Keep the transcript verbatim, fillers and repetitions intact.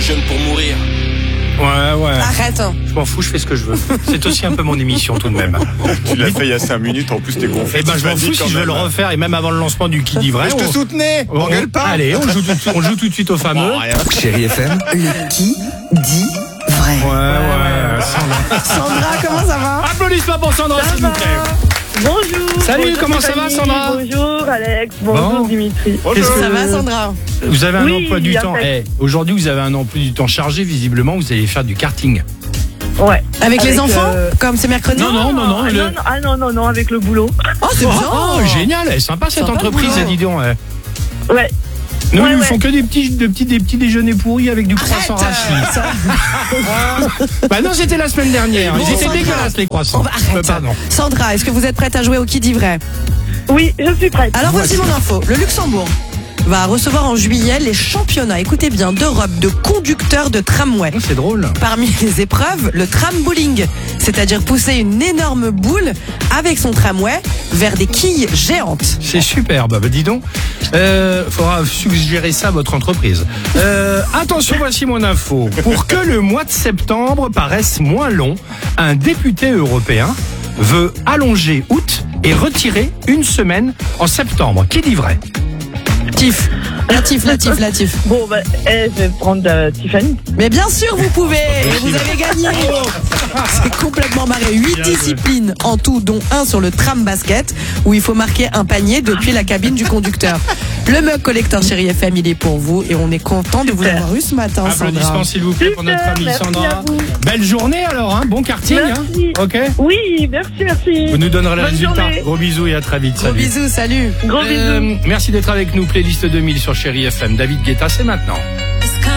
jeune pour mourir. Ouais, ouais. Arrête. Je m'en fous, je fais ce que je veux. C'est aussi un peu mon émission tout de même. Tu l'as fait il y a cinq minutes, en plus t'es gonflé. Eh ben, je m'en fous si je veux le refaire, et même avant le lancement du Qui dit vrai. Mais je te on- soutenais. on- M'engueule pas. Allez, on joue, tout, on joue tout de suite au fameux. Oh, rien. Chérie F M, Le qui dit vrai. Ouais, ouais. Sandra. Sandra, comment ça va? Applaudissements pour Sandra, Ça s'il vous va. plaît. Bonjour. Salut, bonjour comment ça va, Stéphanie, Sandra? Bonjour Alex, bonjour Bon. Dimitri. Qu'est-ce que- Ça va, Sandra? Vous avez un Oui, emploi du il y a temps. fait- Eh, aujourd'hui, vous avez un emploi du temps chargé, visiblement, vous allez faire du karting. Ouais. Avec, les Avec, enfants? euh, Comme c'est mercredi? Non, non, non, non. Ah, le- non, non, ah non, non, non, avec le boulot. Oh, c'est Oh, bien. oh, génial, elle est sympa cette Sympa, entreprise, le boulot. dis donc. eh. Ouais. Nous, Ouais, ils nous ouais. font que des petits, des petits, des petits déjeuners pourris avec du croissant Arrête, rassis. ça- Bah non, c'était la semaine dernière. Ils Bon, étaient Sandra. dégueulasses les On croissants. va- Euh, arrête. pardon. Sandra, est-ce que vous êtes prête à jouer au qui dit vrai? Oui, je suis prête. Alors voici mon info. Le Luxembourg va recevoir en juillet les championnats, écoutez bien, d'Europe de conducteurs de tramway. Oh, c'est drôle. Parmi les épreuves, le tram bowling, c'est-à-dire pousser une énorme boule avec son tramway vers des quilles géantes. C'est superbe. Bah dis donc, euh, faudra suggérer ça à votre entreprise. Euh, attention, voici mon info. Pour que le mois de septembre paraisse moins long, un député européen veut allonger août et retirer une semaine en septembre. Qui dit vrai? Tif, Latif, Latif, Latif. Bon, bah, eh, je vais prendre euh, Tiffany. Mais bien sûr, vous pouvez. Et vous avez gagné. C'est complètement marré. Huit Bien joué. disciplines en tout, dont un sur le tram basket, où il faut marquer un panier depuis la cabine du conducteur. Le mug collector Chérie F M, il est pour vous et on est content de vous Super. avoir eu ce matin, Sandra. Applaudissements s'il vous plaît pour notre Super, amie merci Sandra. à vous. Belle journée alors, hein. Bon karting. Merci. Hein. Ok. Oui, merci, merci. Vous nous donnerez les Bonne résultats. journée. Gros bisous et à très vite. Gros Salut. bisous, salut. Gros Euh, bisous. merci d'être avec nous. Playlist deux mille sur Chérie F M. David Guetta, c'est maintenant.